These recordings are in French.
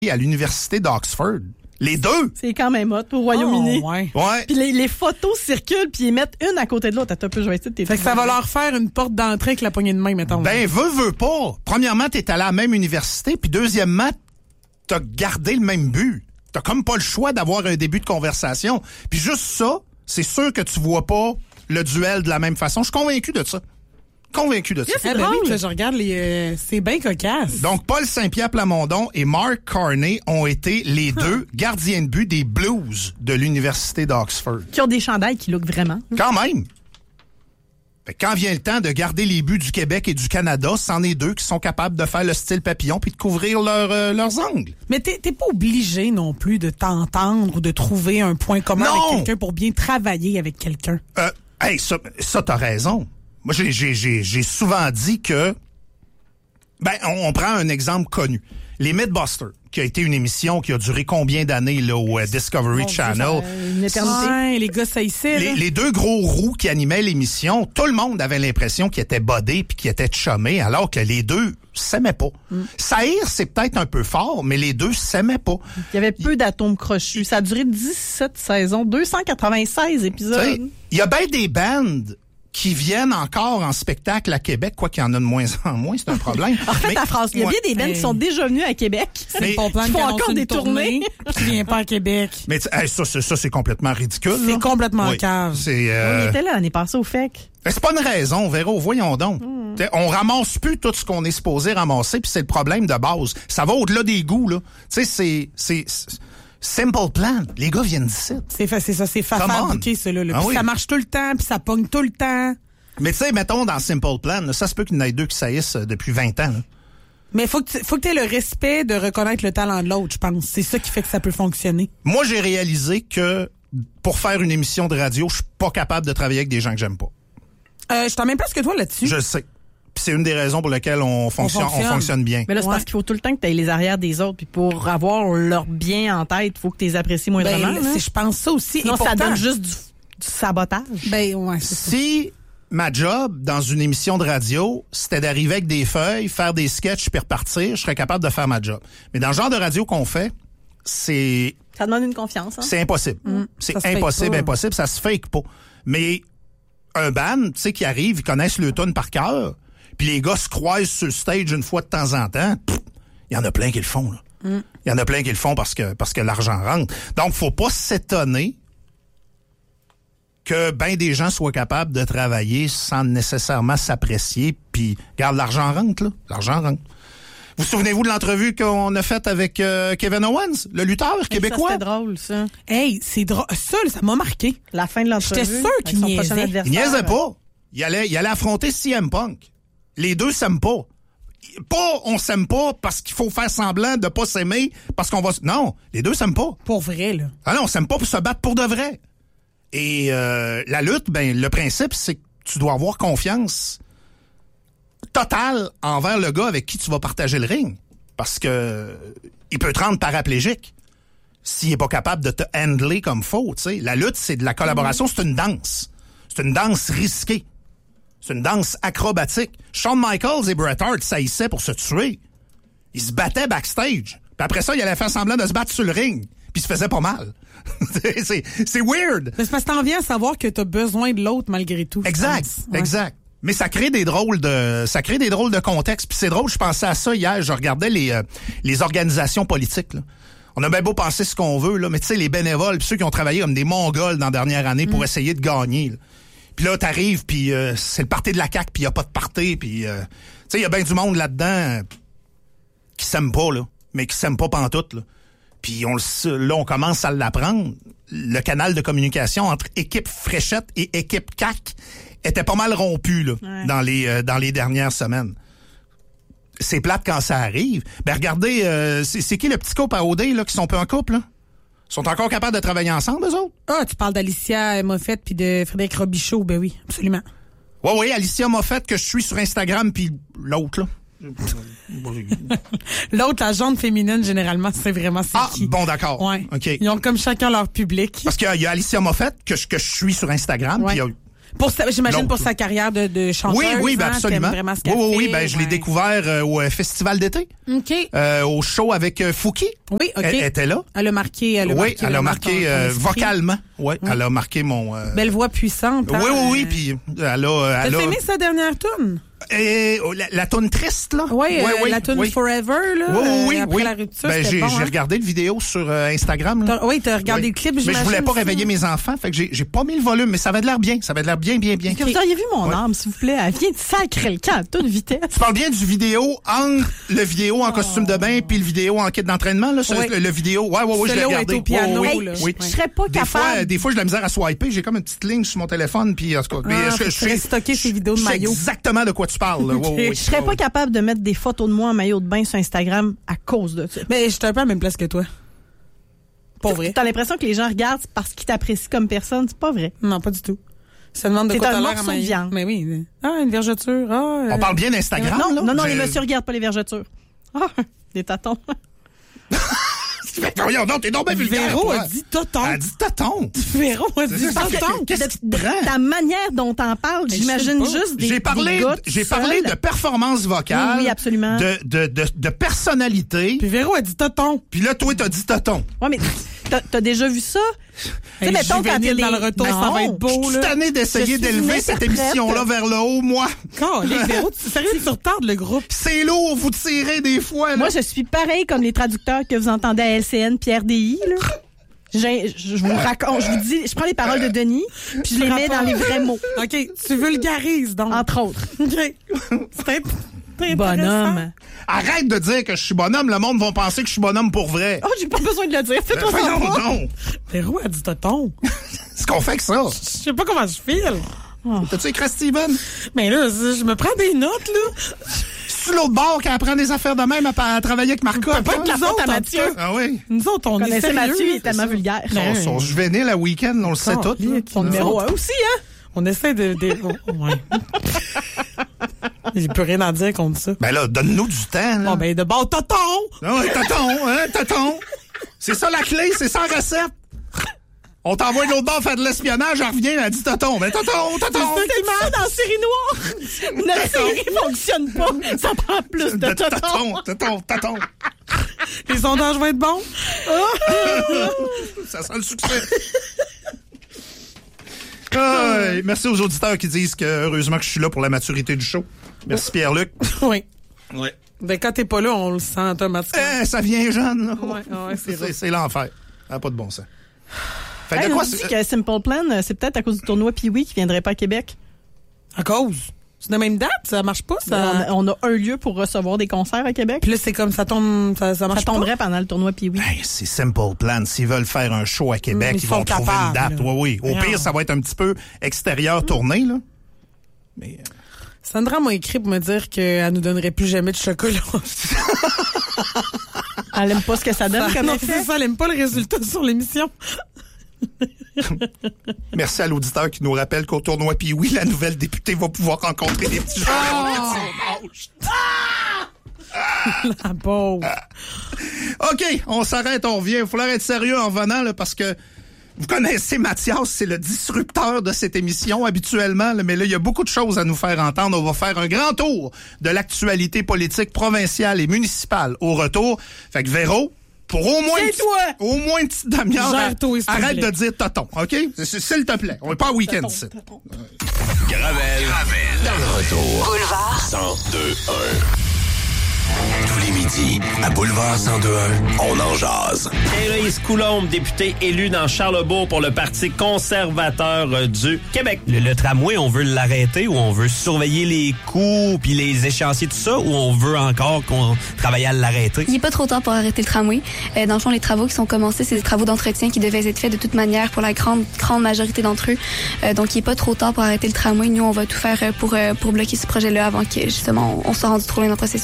à l'université d'Oxford. Les deux. C'est quand même hot au Royaume-Uni. Oh, ouais. Ouais. Puis les photos circulent, puis ils mettent une à côté de l'autre. Attends un peu, je vais essayer de Fait que ça va leur faire une porte d'entrée avec la poignée de main, mettons. Ben, veux pas. Premièrement, t'es allé à la même université, puis deuxièmement, t'as gardé le même but. T'as comme pas le choix d'avoir un début de conversation. Puis juste ça, c'est sûr que tu vois pas le duel de la même façon. Je suis convaincu de ça. Convaincu de ça. C'est ben drôle. oui, là, je regarde c'est bien cocasse. Donc, Paul Saint-Pierre Plamondon et Mark Carney ont été les deux gardiens de but des Blues de l'université d'Oxford. Qui ont des chandails qui lookent vraiment. Quand même. Fait que quand vient le temps de garder les buts du Québec et du Canada, c'en est deux qui sont capables de faire le style papillon puis de couvrir leurs angles. Mais t'es pas obligé non plus de t'entendre ou de trouver un point commun Non. avec quelqu'un pour bien travailler avec quelqu'un. Hey, ça t'as raison. Moi, j'ai souvent dit que... Ben, on prend un exemple connu. Les Mythbusters, qui a été une émission qui a duré combien d'années là au Discovery Channel? Une éternité. Ouais, les gars, ça ici, là. Les deux gros roux qui animaient l'émission, tout le monde avait l'impression qu'ils étaient bodés puis qu'ils étaient chumés, alors que les deux s'aimaient pas. Saïr, c'est peut-être un peu fort, mais les deux s'aimaient pas. Il y avait peu d'atomes crochus. Ça a duré 17 saisons, 296 épisodes. Il y a bien des bandes qui viennent encore en spectacle à Québec, quoi qu'il y en a de moins en moins, c'est un problème. En fait, ta phrase, il y a bien des bands Hey. qui sont déjà venus à Québec. Mais- Ton plan Ils de font annoncer encore une des tournées. puis tu viens pas à Québec. Mais hey, ça, c'est complètement ridicule. C'est là. complètement Oui. cave. C'est On était là l'année passée au FEC. c'est pas une raison, Véro, voyons donc. T'sais, on ramasse plus tout ce qu'on est supposé ramasser, puis c'est le problème de base. Ça va au-delà des goûts, là. Tu sais, c'est Simple Plan. Les gars viennent d'ici. C'est ça, c'est Come on. fabriqué, ça, là. Ah Puis oui. ça marche tout le temps, puis ça pogne tout le temps. Mais tu sais, mettons dans Simple Plan, là, ça se peut qu'il y en ait deux qui saillissent depuis 20 ans. Là. Mais faut que tu aies le respect de reconnaître le talent de l'autre, je pense. C'est ça qui fait que ça peut fonctionner. Moi, j'ai réalisé que pour faire une émission de radio, je suis pas capable de travailler avec des gens que j'aime pas. Je t'en mets plus que toi là-dessus. Je le sais. Puis c'est une des raisons pour lesquelles on fonctionne bien. Mais là, c'est Ouais. parce qu'il faut tout le temps que tu aies les arrières des autres. Puis pour avoir leur bien en tête, il faut que tu les apprécies moindrement. Ben, je pense ça aussi. Sinon, Et ça pourtant- donne juste du sabotage. Ben, ouais, c'est ça. Si ma job dans une émission de radio, c'était d'arriver avec des feuilles, faire des sketchs puis repartir, je serais capable de faire ma job. Mais dans le genre de radio qu'on fait, c'est Ça demande une confiance. Hein? impossible. C'est Ça se fake impossible, pas. impossible. Ça se fake pas. Mais un band, tu sais, qui arrive, ils connaissent le tune par cœur, puis les gars se croisent sur le stage une fois de temps en temps, il y en a plein qui le font, là. Il y en a plein qui le font parce que l'argent rentre. Donc, faut pas s'étonner que ben des gens soient capables de travailler sans nécessairement s'apprécier, puis regarde, l'argent rentre, là. L'argent rentre. Vous souvenez-vous de l'entrevue qu'on a faite avec Kevin Owens, le lutteur québécois? Ça, c'était drôle, ça. Hey, c'est drôle. Ça m'a marqué. La fin de l'entrevue. J'étais sûre qu'il avec son prochain niaisait. adversaire. Il niaisait pas. Il allait affronter CM Punk. Les deux s'aiment pas. On s'aime pas parce qu'il faut faire semblant de pas s'aimer parce qu'on va... Non, les deux s'aiment pas. Pour vrai, là. Ah non, on s'aime pas pour se battre pour de vrai. Et la lutte, ben le principe, c'est que tu dois avoir confiance totale envers le gars avec qui tu vas partager le ring. Parce que il peut te rendre paraplégique s'il est pas capable de te handler comme faut. Tu sais, la lutte, c'est de la collaboration, c'est une danse. C'est une danse risquée. C'est une danse acrobatique. Shawn Michaels et Bret Hart saillissaient pour se tuer. Ils se battaient backstage. Puis après ça, ils allaient faire semblant de se battre sur le ring. Puis ils se faisaient pas mal. c'est weird. Mais c'est parce que t'en viens à savoir que t'as besoin de l'autre malgré tout. Exact, je pense. Ouais. exact. Mais ça crée des drôles de contexte. Puis c'est drôle, je pensais à ça hier. Je regardais les organisations politiques, là. On a bien beau penser ce qu'on veut, là, mais tu sais, les bénévoles, puis ceux qui ont travaillé comme des Mongols dans la dernière année pour essayer de gagner, là. Puis là, t'arrives, puis c'est le party de la CAQ, puis il n'y a pas de party, puis... tu sais, il y a bien du monde là-dedans qui s'aime pas, là, mais qui s'aime pas pantoute, là. Puis là, on commence à l'apprendre. Le canal de communication entre équipe Fréchette et équipe CAQ était pas mal rompu, là, Ouais. dans les dernières semaines. C'est plate quand ça arrive. Ben regardez, c'est qui le petit couple à OD, là, qui sont peu en couple, là? Ils sont encore capables de travailler ensemble, eux autres? Ah, tu parles d'Alicia Moffett puis de Frédéric Robichaud. Ben oui, absolument. Oui, Alicia Moffett, que je suis sur Instagram, puis l'autre, là. L'autre, la jante féminine, généralement, c'est vraiment qui. Bon, d'accord. Ouais. OK. Ils ont comme chacun leur public. Parce qu'il y a Alicia Moffett, que je suis sur Instagram, Ouais. puis J'imagine L'autre. pour sa carrière de chanteuse. Oui, ben hein, absolument. t'aimes vraiment ce qu'elle Oui, fait, ben je l'ai ouais. découvert au festival d'été, OK. au show avec Fouki. Oui, OK. Elle était là. Elle a marqué. Oui, elle a vraiment marqué ton esprit. vocalement. Oui, elle a marqué mon. Belle voix puissante. Oui, hein? oui, puis elle a. T'as aimé sa dernière toune? Et la toune triste, là? Oui, la toune Forever, là. Oui, après la rupture, Ben, c'était bon, j'ai hein? regardé le vidéo sur Instagram. Là. T'as regardé le clip, Mais j'imagine. je voulais pas aussi. réveiller mes enfants, fait que j'ai pas mis le volume, mais ça avait de l'air bien. Ça avait de l'air bien. Est-ce que vous auriez vu mon Ouais. âme, s'il vous plaît? Elle vient de sacrer le camp à toute vitesse. Tu parles bien du vidéo entre le vidéo en costume de bain puis le vidéo en kit d'entraînement, là? Oui. Le vidéo. Ouais, je l'ai Celui-là où elle regardé. est au piano, Oui, là. oui. Je serais pas capable. Des fois, j'ai de la misère à swiper. J'ai comme une petite ligne sur mon téléphone, puis en tout cas. faut que tu restes stocké ces vidéos de je sais maillot. exactement de quoi tu parles, là. Ok. Je serais pas capable de mettre des photos de moi en maillot de bain sur Instagram à cause de ça. Mais j'étais un peu à la même place que toi. Pas vrai. T'as l'impression que les gens regardent parce qu'ils t'apprécient comme personne. C'est pas vrai. Non, pas du tout. Ça demande de T'es quoi un t'as l'air morceau à de maillot. viande. Mais oui. Ah, une vergeture. On parle bien d'Instagram, là? Non, les messieurs regardent pas les vergetures. Ah, des tatons. Voyons donc, t'es donc bien vulgaire, Véro toi. a dit toton. Elle a dit toton. Véro a dit C'est ça. toton. Qu'est-ce qui te prend? Ta manière dont t'en parles, Mais je j'imagine sais pas. juste des J'ai parlé seuls. de performance vocale. Oui, absolument. De personnalité. Puis Véro a dit toton. Puis là, toi, t'as dit toton. Ouais, mais t'as déjà vu ça? Tu sais, mettons, quand Juvénile t'es dans le retour, ça va être Je beau, suis là. tanné d'essayer Je suis d'élever une cette interprète. émission-là vers le haut, moi. Véro, sérieux, tu retardes le groupe. C'est lourd, vous tirez des fois, là. Moi, je suis pareil comme les traducteurs que vous entendez à LCN, puis RDI, là. Je vous raconte, je vous dis, je prends les paroles de Denis, puis je les mets dans les vrais mots, OK, tu vulgarises, donc. entre autres. OK. C'est Bonhomme. Arrête de dire que je suis bonhomme. Le monde va penser que je suis bonhomme pour vrai. Oh, j'ai pas besoin de le dire. Fais-toi ça Voyons pas. donc. Véro a dit toton. C'est qu'on fait que ça. Je sais pas comment je file. T'as-tu écrit Steven? Mais là, je me prends des notes, là. C'est l'autre bord qui apprend des affaires de même à travailler avec Marco. Peut pas être la nous faute autres, à en Mathieu. tout cas. Ah oui. Nous autres, on est Connaissez sérieux. Mathieu, il est là. tellement vulgaire. Ils sont juvéniles à week-end, on le sait Oh, tout. là. Son Numéro 1 aussi, hein? On essaie de... Ouais. J'ai plus rien à dire contre ça. Ben là, donne-nous du temps. Là. Bon, ben, de bord, toton! Ah ouais, tonton. C'est ça la clé, c'est ça la recette. On t'envoie de l'autre bord faire de l'espionnage, elle revient, elle dit tonton. Ben tonton. C'est ça dans Série Noire. Notre série fonctionne pas. Ça prend plus de tonton. Tonton. Les sondages vont être bons? Ça sent le succès. Ah, merci aux auditeurs qui disent que heureusement que je suis là pour la maturité du show. Merci Pierre-Luc. Oui. Ouais. Ben, quand t'es pas là, on le sent automatiquement. Ça vient jeune, là. Ouais, C'est l'enfer. Ça n'a pas de bon sens. Fait Hey, de on quoi dit c'est. que Simple Plan, c'est peut-être à cause du tournoi Pee-Wee qui viendrait pas à Québec. À cause. C'est la même date, ça marche pas, ça. On a un lieu pour recevoir des concerts à Québec. Puis là, c'est comme ça tombe, ça marche Ça tomberait pendant le tournoi Pee-Wee. Ben, c'est Simple Plan. S'ils veulent faire un show à Québec, Ils ils vont sont trouver une capables, date. là. Oui. Au Non. pire, ça va être un petit peu extérieur tourné, là. Mais. pas. Sandra m'a écrit pour me dire qu'elle nous donnerait plus jamais de chocolat. Elle aime pas ce que ça donne comme non, effet. c'est ça, elle aime pas le résultat sur l'émission. Merci à l'auditeur qui nous rappelle qu'au tournoi Pee-Wee, la nouvelle députée va pouvoir rencontrer des petits gens. La pauvre. OK, on s'arrête, on revient. Il faut être sérieux en venant, là, parce que vous connaissez Mathias, c'est le disrupteur de cette émission habituellement, là, mais là, il y a beaucoup de choses à nous faire entendre. On va faire un grand tour de l'actualité politique provinciale et municipale au retour. Fait que Véro, pour au moins une petite demi-heure, Gère-toi, s'il te arrête plaît. de dire tonton, OK? S'il te plaît. On n'est pas en week-end ici. Gravel, dans le retour. Boulevard 102.1. Tous les midis, à Boulevard 102.1, on en jase. Thérèse Coulombe, députée élue dans Charlesbourg pour le Parti conservateur du Québec. Le tramway, on veut l'arrêter ou on veut surveiller les coûts puis les échéanciers, tout ça, ou on veut encore qu'on travaille à l'arrêter? Il n'est pas trop tard pour arrêter le tramway. Dans le fond, les travaux qui sont commencés, c'est des travaux d'entretien qui devaient être faits de toute manière pour la grande majorité d'entre eux. Donc, il n'est pas trop tard pour arrêter le tramway. Nous, on va tout faire pour bloquer ce projet-là avant que, justement, on soit rendu trop loin dans le processus. Troisième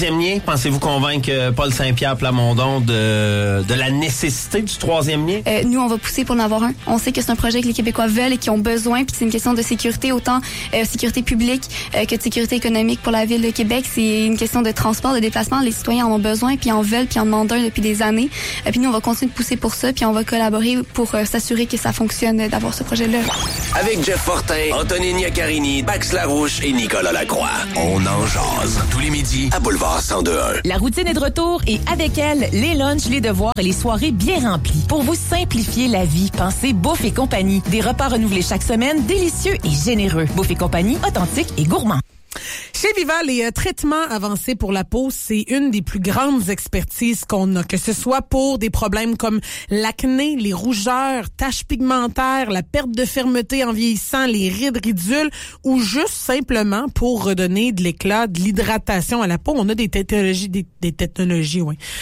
troisième lien, pensez-vous convaincre Paul Saint-Pierre Plamondon de la nécessité du troisième lien? Nous, on va pousser pour en avoir un. On sait que c'est un projet que les Québécois veulent et qui ont besoin, puis c'est une question de sécurité, autant sécurité publique que de sécurité économique pour la Ville de Québec. C'est une question de transport, de déplacement. Les citoyens en ont besoin, puis en veulent, puis en demandent un depuis des années. Puis nous, on va continuer de pousser pour ça, puis on va collaborer pour s'assurer que ça fonctionne d'avoir ce projet-là. Avec Jeff Fortin, Anthony Niacarini, Max Larouche et Nicolas Lacroix. On en jase. Tous les midis à Boulevard 102.1. La routine est de retour et avec elle, les lunchs, les devoirs et les soirées bien remplies. Pour vous simplifier la vie, pensez Bouffe et Compagnie. Des repas renouvelés chaque semaine, délicieux et généreux. Bouffe et Compagnie, authentique et gourmand. Chez Viva, les traitements avancés pour la peau, c'est une des plus grandes expertises qu'on a, que ce soit pour des problèmes comme l'acné, les rougeurs, taches pigmentaires, la perte de fermeté en vieillissant, les rides ridules ou juste simplement pour redonner de l'éclat, de l'hydratation à la peau. On a des technologies, des technologies,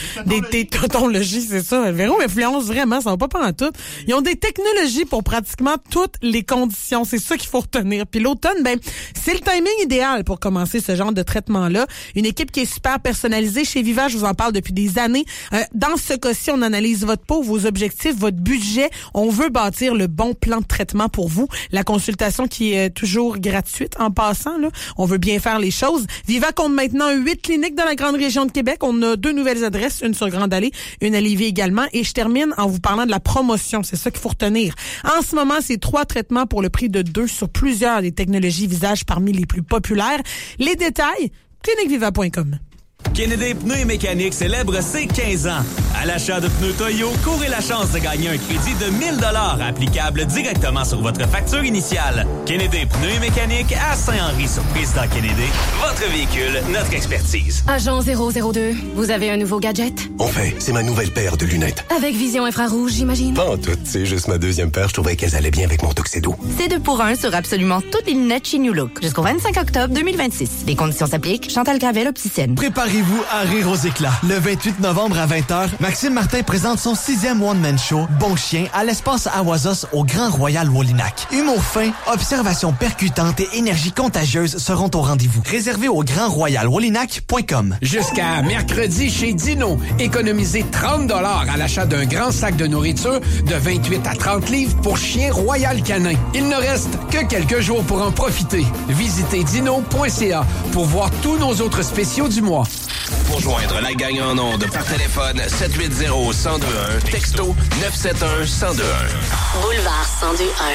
c'est ça. Véro influence vraiment, ça va pas pendant tout. Ils ont des technologies pour pratiquement toutes les conditions. C'est ça qu'il faut retenir. Puis l'automne, c'est le timing idéal pour commencer ce genre de traitement-là. Une équipe qui est super personnalisée chez Viva, je vous en parle depuis des années. Dans ce cas-ci, on analyse votre peau, vos objectifs, votre budget. On veut bâtir le bon plan de traitement pour vous. La consultation qui est toujours gratuite en passant, là. On veut bien faire les choses. Viva compte maintenant 8 cliniques dans la grande région de Québec. On a 2 nouvelles adresses, une sur Grande Allée, une à Lévis également. Et je termine en vous parlant de la promotion. C'est ça qu'il faut retenir. En ce moment, c'est 3 traitements pour le prix de 2 sur plusieurs des technologies visage parmi les plus populaires. Les détails, cliniqueviva.com. Kennedy Pneus et Mécanique célèbre ses 15 ans. À l'achat de pneus Toyo, courez la chance de gagner un crédit de 1 000 $ applicable directement sur votre facture initiale. Kennedy Pneus et Mécanique à Saint-Henri sur Président Kennedy. Votre véhicule, notre expertise. Agent 002, vous avez un nouveau gadget? En fait, c'est ma nouvelle paire de lunettes. Avec vision infrarouge, j'imagine? Pas en tout, c'est juste ma deuxième paire. Je trouvais qu'elles allaient bien avec mon tuxedo. C'est 2 pour 1 sur absolument toutes les lunettes chez New Look. Jusqu'au 25 octobre 2026. Les conditions s'appliquent. Chantal Gravel, opticienne. Préparez-vous à rire aux éclats. Le 28 novembre à 20h, Maxime Martin présente son 6e one-man show Bon Chien à l'espace Awazos au Grand Royal Wallinac. Humour fin, observations percutantes et énergie contagieuse seront au rendez-vous. Réservé au grandroyalwallinac.com. Jusqu'à mercredi chez Dino, économisez 30 $ à l'achat d'un grand sac de nourriture de 28 à 30 livres pour chien royal canin. Il ne reste que quelques jours pour en profiter. Visitez dino.ca pour voir tous nos autres spéciaux du mois. Pour joindre la gang en ondes par téléphone 780-1021, texto 971-1021. Boulevard 102.1.